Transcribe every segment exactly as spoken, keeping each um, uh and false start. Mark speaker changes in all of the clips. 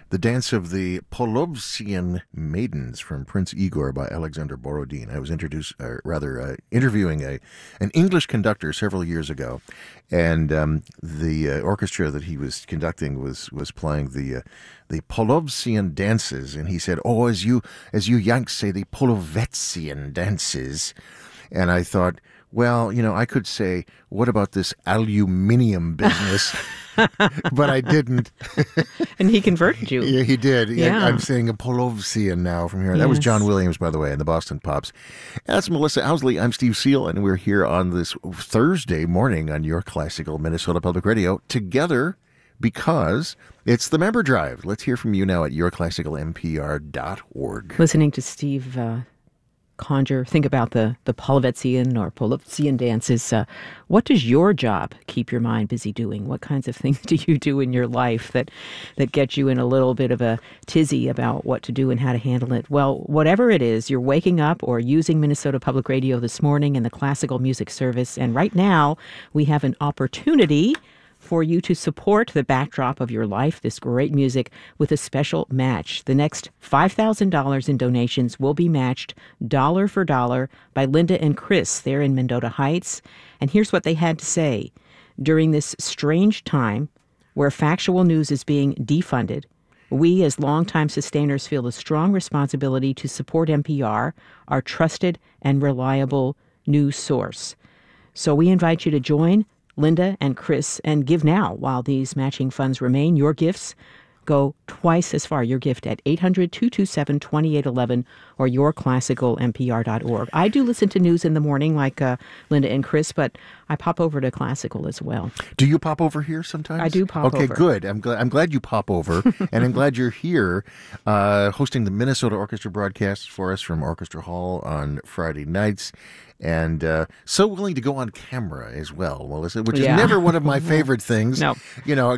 Speaker 1: The Dance of the Polovtsian Maidens from Prince Igor by Alexander Borodin. I was introduced, or rather, uh, interviewing a an English conductor several years ago, and um, the uh, orchestra that he was conducting was was playing the uh, the Polovtsian dances, and he said, "Oh, as you as you Yanks say, the Polovetsian dances," and I thought, well, you know, I could say, what about this aluminium business? But I didn't.
Speaker 2: And he converted you.
Speaker 1: Yeah, he did.
Speaker 2: Yeah.
Speaker 1: I'm saying a Polovtsian now from here.
Speaker 2: Yes.
Speaker 1: That was John Williams, by the way, and the Boston Pops. That's Melissa Owsley. I'm Steve Seal, and we're here on this Thursday morning on your classical Minnesota Public Radio together because it's the member drive. Let's hear from you now at your classical m p r dot org.
Speaker 2: Listening to Steve uh, conjure, think about the, the Polovetsian or Polovtsian dances. Uh, what does your job keep your mind busy doing? What kinds of things do you do in your life that, that get you in a little bit of a tizzy about what to do and how to handle it? Well, whatever it is, you're waking up or using Minnesota Public Radio this morning in the classical music service. And right now, we have an opportunity for you to support the backdrop of your life, this great music, with a special match. The next five thousand dollars in donations will be matched dollar for dollar by Linda and Chris. They're in Mendota Heights. And here's what they had to say. During this strange time where factual news is being defunded, we as longtime sustainers feel a strong responsibility to support N P R, our trusted and reliable news source. So we invite you to join Linda and Chris, and give now while these matching funds remain. Your gifts go twice as far. Your gift at eight hundred, two two seven, two eight one one or your classical m p r dot org. I do listen to news in the morning like uh, Linda and Chris, but I pop over to classical as well.
Speaker 1: Do you pop over here sometimes?
Speaker 2: I do pop
Speaker 1: okay,
Speaker 2: over.
Speaker 1: Okay, good. I'm glad. I'm glad you pop over, and I'm glad you're here, uh, hosting the Minnesota Orchestra broadcasts for us from Orchestra Hall on Friday nights, and uh, so willing to go on camera as well, Melissa, which
Speaker 2: Yeah.
Speaker 1: is never one of my favorite things.
Speaker 2: No,
Speaker 1: you know.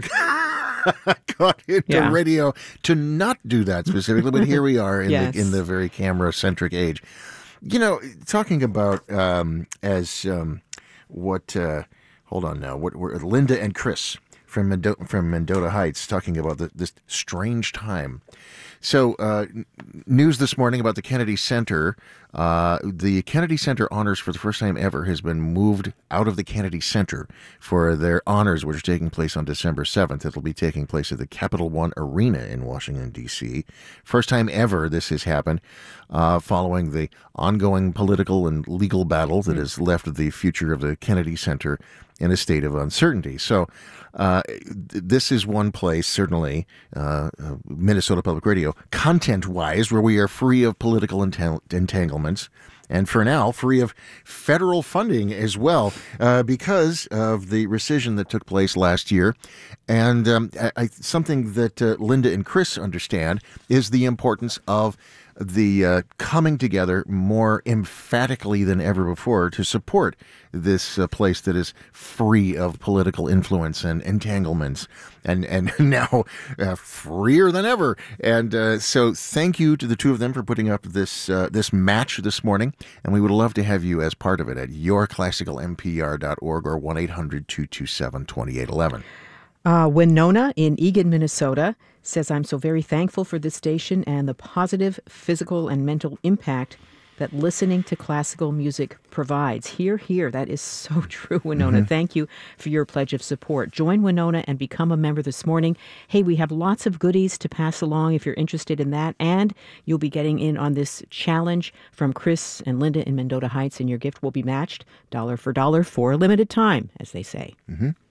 Speaker 1: I got into
Speaker 2: Yeah.
Speaker 1: radio to not do that specifically, but here we are in
Speaker 2: Yes.
Speaker 1: the in the very camera-centric age. You know, talking about um, as um, what? Uh, hold on now. What? Were Linda and Chris from Mendo- from Mendota Heights talking about the, this strange time. So, uh, news this morning about the Kennedy Center. Uh, the Kennedy Center Honors, for the first time ever, has been moved out of the Kennedy Center for their honors, which are taking place on December seventh. It'll be taking place at the Capital One Arena in Washington, D C First time ever this has happened, uh, following the ongoing political and legal battle that has left the future of the Kennedy Center in a state of uncertainty. So uh, this is one place, certainly, uh, uh, Minnesota Public Radio, content-wise, where we are free of political entang- entanglements, and for now, free of federal funding as well, uh, because of the rescission that took place last year. And um, I, I, something that uh, Linda and Chris understand is the importance of the uh, coming together more emphatically than ever before to support this uh, place that is free of political influence and entanglements, and and now uh, freer than ever. And uh, so, thank you to the two of them for putting up this uh, this match this morning. And we would love to have you as part of it at your classical m p r dot org or one eight hundred, two two seven, two eight one one.
Speaker 2: Uh, Winona in Eagan, Minnesota says, I'm so very thankful for this station and the positive physical and mental impact that listening to classical music provides. Hear, hear. That is so true, Winona. Mm-hmm. Thank you for your pledge of support. Join Winona and become a member this morning. Hey, we have lots of goodies to pass along if you're interested in that, and you'll be getting in on this challenge from Chris and Linda in Mendota Heights, and your gift will be matched dollar for dollar for a limited time, as they say.
Speaker 1: Mm-hmm.